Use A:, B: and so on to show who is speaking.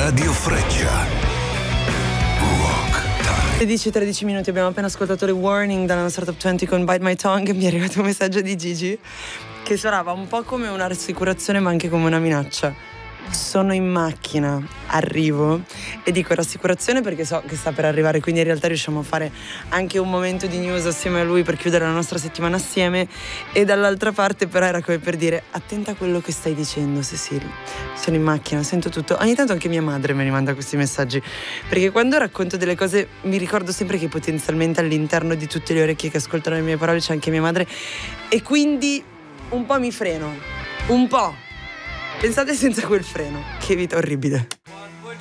A: Radio Freccia. Rock Time.
B: 16-13 minuti, abbiamo appena ascoltato le Warning dalla nostra Top 20 con Bite My Tongue. Mi è arrivato un messaggio di Gigi che suonava un po' come una rassicurazione ma anche come una minaccia. Sono in macchina, arrivo e dico rassicurazione perché so che sta per arrivare, quindi in realtà riusciamo a fare anche un momento di news assieme a lui per chiudere la nostra settimana assieme. E dall'altra parte però era come per dire: attenta a quello che stai dicendo, Cecilia, sono in macchina, sento tutto. Ogni tanto anche mia madre mi rimanda questi messaggi, perché quando racconto delle cose mi ricordo sempre che potenzialmente all'interno di tutte le orecchie che ascoltano le mie parole c'è anche mia madre, e quindi un po' mi freno, un po'. Pensate senza quel freno, che vita orribile.